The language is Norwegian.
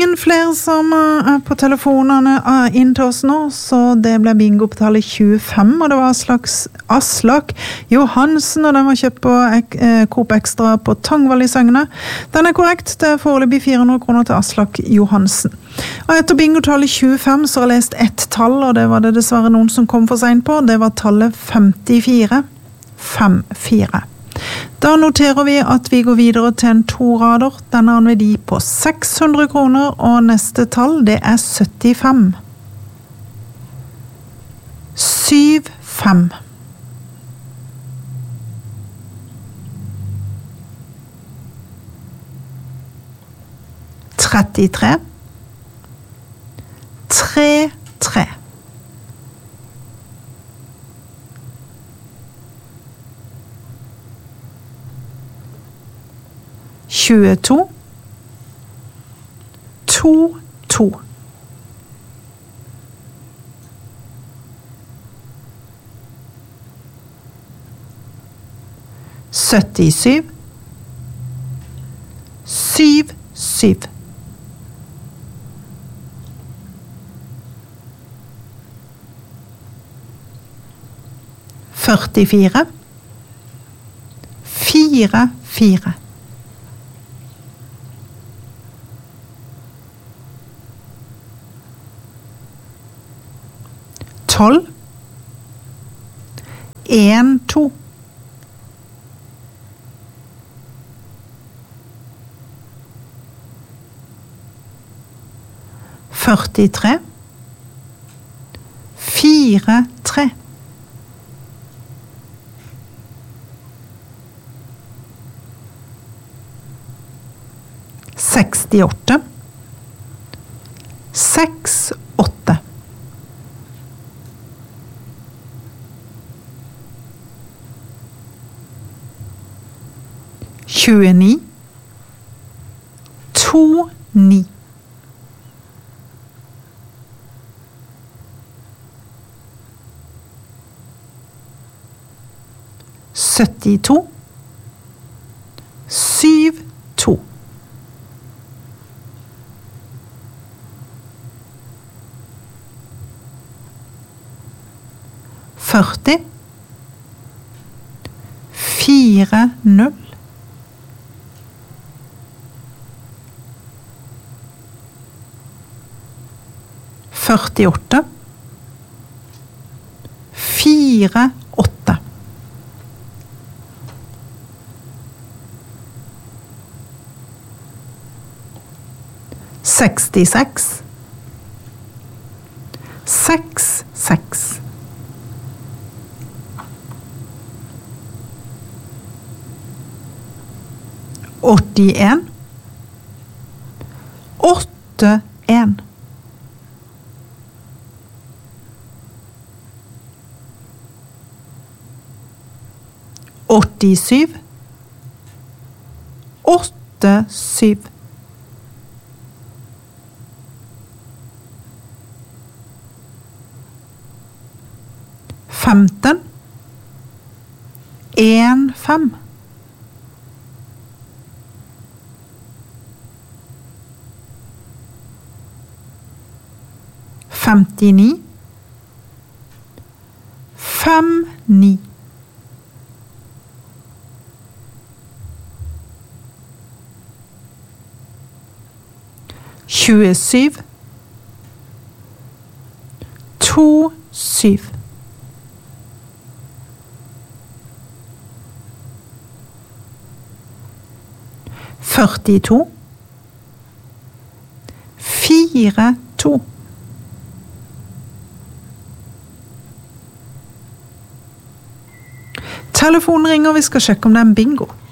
ingen flere som på telefonene inn til oss nå, så det ble bingo på tallet 25, og det var Aslak Johansen, og den var kjøpt på Coop Extra på Tangvall i Søgne. Den korrekt, det foreløpig 400 kroner til Aslak Johansen. Og etter bingo-tallet 25 så har jeg lest ett tall, og det var det dessverre noen som kom for sent på. Det var tallet 54. 54. Da noterer vi at vi går videre til en 2 rader. Den har en verdi på 600 kroner, og neste tall det er 75. 75. 33. 33. 22. 22. 77. 77. 44. 44. 12. 1, 2. 43. 4, 3. 68. 6, 8. 29. 2, 9. 72. 7, 2. 40. 4, 0. 48. 4, 8. 66. 6, 6. 81. 8, 1. 87. 8, 7. 15. 1, 5. 59. 5, 9. 27. 2, 7. 42. 4, 2. Telefonen ringer, vi skal sjekke om det er en bingo.